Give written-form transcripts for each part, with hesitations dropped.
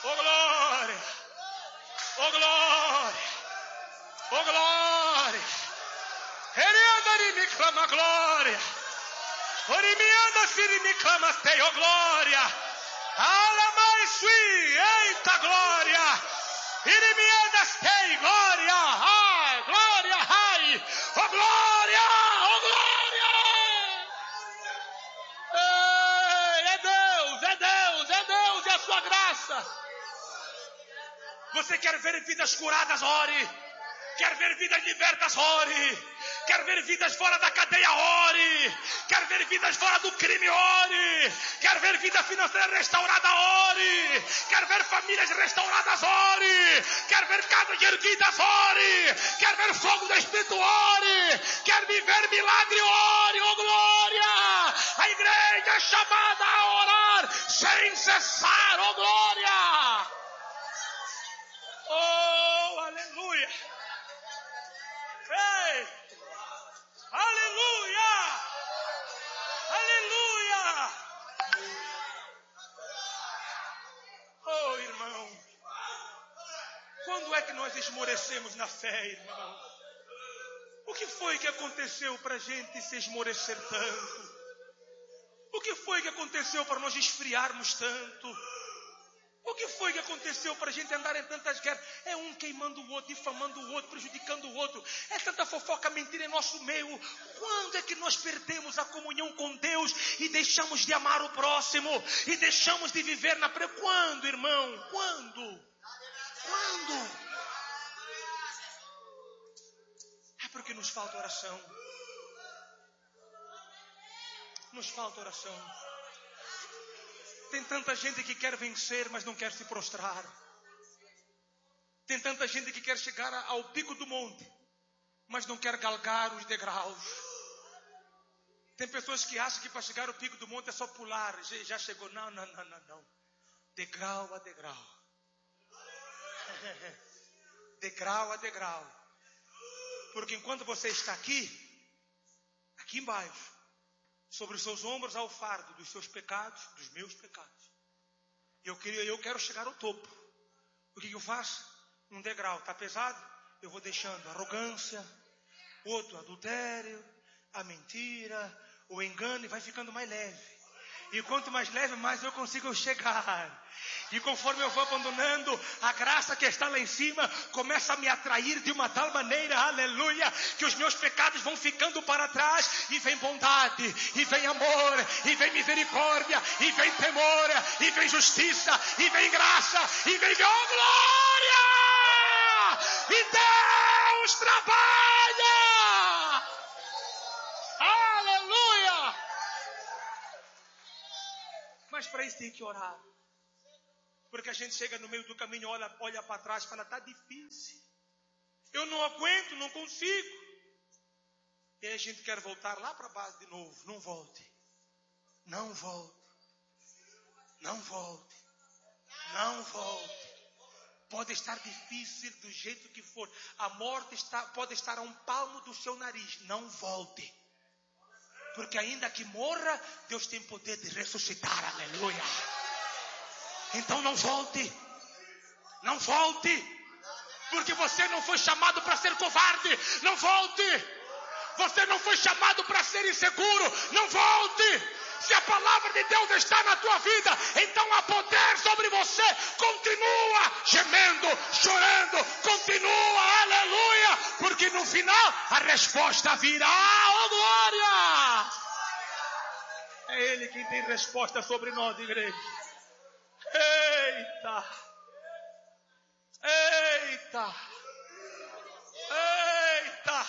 Oh glória, oh glória, oh glória. Ele anda e me clama glória. Ori me anda e me clama sei, oh glória. Ala mais sui, eita glória. Ele me anda sei, glória. Ai, glória, ai. Oh glória, oh glória. Ei, é Deus, é Deus, é Deus, é a sua graça. Você quer ver vidas curadas? Ore. Quer ver vidas libertas? Ore. Quer ver vidas fora da cadeia? Ore. Quer ver vidas fora do crime? Ore. Quer ver vida financeira restaurada? Ore. Quer ver famílias restauradas? Ore. Quer ver casas erguidas? Ore. Quer ver fogo do Espírito? Ore. Quer viver milagre? Ore. Oh glória! A igreja é chamada a orar sem cessar. Oh glória! Oh, aleluia! Ei! Aleluia! Aleluia! Oh, irmão! Quando é que nós esmorecemos na fé, irmão? O que foi que aconteceu para a gente se esmorecer tanto? O que foi que aconteceu para nós esfriarmos tanto? O que foi que aconteceu para a gente andar em tantas guerras? É um queimando o outro, difamando o outro, prejudicando o outro. É tanta fofoca, mentira em nosso meio. Quando é que nós perdemos a comunhão com Deus e deixamos de amar o próximo? E deixamos de viver na Quando, irmão? Quando? Quando? É porque nos falta oração. Nos falta oração. Tem tanta gente que quer vencer, mas não quer se prostrar. Tem tanta gente que quer chegar ao pico do monte, mas não quer galgar os degraus. Tem pessoas que acham que para chegar ao pico do monte é só pular. Já chegou. Não. Degrau a degrau. Degrau a degrau. Porque enquanto você está aqui embaixo, sobre os seus ombros há o fardo dos seus pecados, dos meus pecados. Eu quero chegar ao topo. O que eu faço? Um degrau está pesado, eu vou deixando a arrogância, outro adultério, a mentira, o engano, e vai ficando mais leve. E quanto mais leve, mais eu consigo chegar. E conforme eu vou abandonando, a graça que está lá em cima começa a me atrair de uma tal maneira, aleluia, que os meus pecados vão ficando para trás. E vem bondade, e vem amor, e vem misericórdia, e vem temor, e vem justiça, e vem graça, e vem glória! E Deus trabalha! Aleluia! Mas para isso tem que orar. Porque a gente chega no meio do caminho, olha para trás e fala, está difícil. Eu não aguento, não consigo. E aí a gente quer voltar lá para a base de novo. Não volte. Não volte. Não volte. Não volte. Pode estar difícil do jeito que for. A morte pode estar a um palmo do seu nariz. Não volte. Porque ainda que morra, Deus tem poder de ressuscitar. Aleluia. Então não volte. Não volte. Porque você não foi chamado para ser covarde. Não volte. Você não foi chamado para ser inseguro. Não volte. Se a palavra de Deus está na tua vida, então há poder sobre você. Continua gemendo, chorando. Continua, aleluia. Porque no final a resposta virá. Oh glória. É Ele quem tem resposta sobre nós, igreja. Eita! Eita! Eita!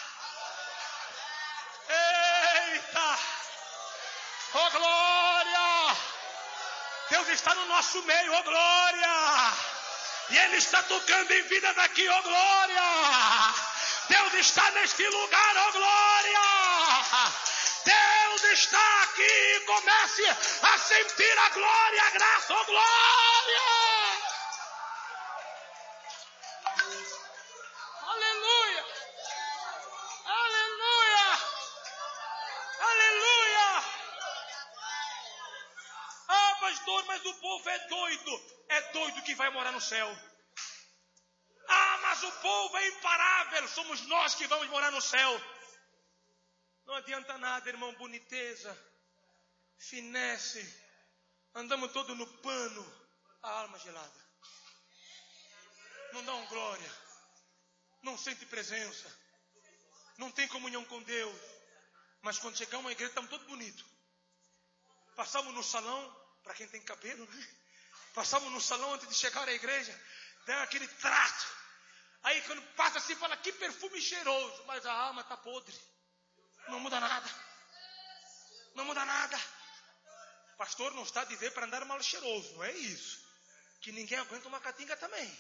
Eita! Oh glória! Deus está no nosso meio, oh glória! E Ele está tocando em vida daqui, oh glória! Deus está neste lugar, oh glória! Deus está aqui, comece a sentir a glória, a graça, oh glória! Aleluia! Aleluia! Aleluia! Ah, pastor, pastor, mas o povo é doido. É doido que vai morar no céu. Ah, mas o povo é imparável. Somos nós que vamos morar no céu. Não adianta nada, irmão, boniteza, finesse. Andamos todo no pano. A alma gelada. Não dá um glória. Não sente presença. Não tem comunhão com Deus. Mas quando chegamos à igreja, estamos todos bonitos. Passamos no salão, para quem tem cabelo, né? Passamos no salão antes de chegar à igreja, dá aquele trato. Aí quando passa assim, fala, que perfume cheiroso. Mas a alma está podre. Não muda nada. Não muda nada. Pastor não está a dizer para andar mal cheiroso, não é isso. Que ninguém aguenta uma catinga também.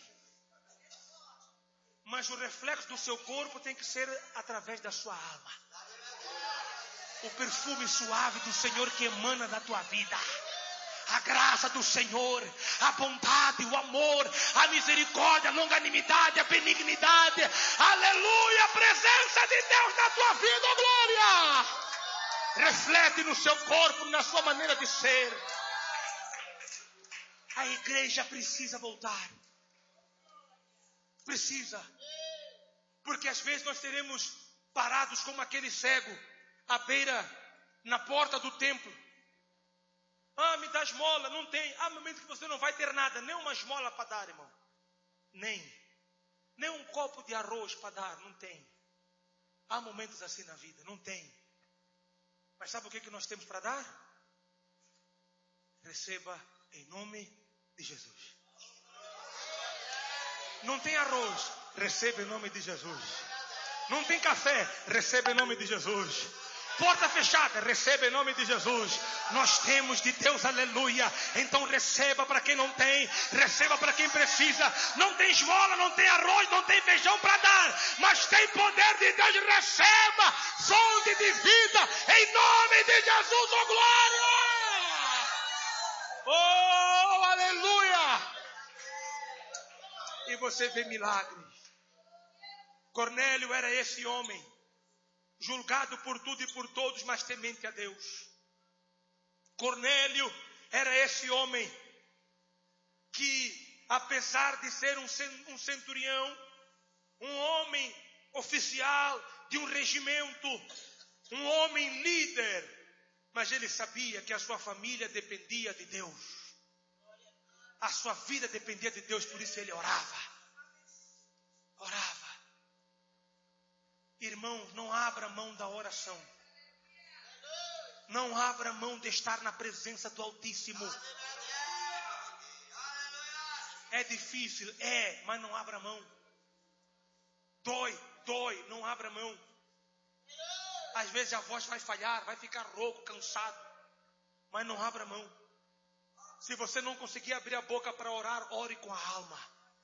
Mas o reflexo do seu corpo tem que ser através da sua alma. O perfume suave do Senhor que emana da tua vida. A graça do Senhor, a bondade, o amor, a misericórdia, a longanimidade, a benignidade. Aleluia, a presença de Deus na tua vida, oh glória. Reflete no seu corpo, na sua maneira de ser. A igreja precisa voltar. Precisa. Porque às vezes nós seremos parados como aquele cego à beira, na porta do templo. Ah, me dá esmola. Não tem. Há momentos que você não vai ter nada. Nem uma esmola para dar, irmão. Nem um copo de arroz para dar. Não tem. Há momentos assim na vida. Não tem. Mas sabe o que nós temos para dar? Receba em nome de Jesus. Não tem arroz, receba em nome de Jesus. Não tem café, receba em nome de Jesus. Porta fechada, receba em nome de Jesus. Nós temos de Deus, aleluia. Então receba para quem não tem, receba para quem precisa. Não tem esmola, não tem arroz, não tem feijão para dar, mas tem poder de Deus, receba fonte de vida em nome de Jesus, oh glória! Oh, aleluia! E você vê milagres. Cornélio era esse homem, julgado por tudo e por todos, mas temente a Deus. Cornélio era esse homem que, apesar de ser um centurião, um homem oficial de um regimento, um homem líder, mas ele sabia que a sua família dependia de Deus. A sua vida dependia de Deus, por isso ele orava. Orava. Irmãos, não abra mão da oração. Não abra mão de estar na presença do Altíssimo. É difícil, mas não abra mão. Dói, não abra mão. Às vezes a voz vai falhar, vai ficar rouco, cansado. Mas não abra mão. Se você não conseguir abrir a boca para orar, ore com a alma.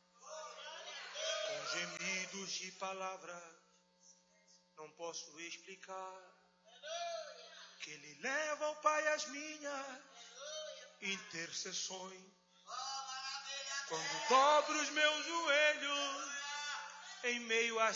Com gemidos e palavras, não posso explicar. Que Ele leva ao Pai as minhas intercessões. Quando dobro os meus joelhos em meio às